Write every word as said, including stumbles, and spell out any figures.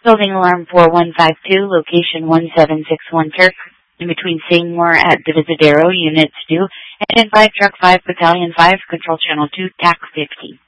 Building alarm four one five two, location one seven six one Turk, in between Seymour at Divisadero, Units two, and in five Truck five, Battalion five, Control Channel two, T A C fifty.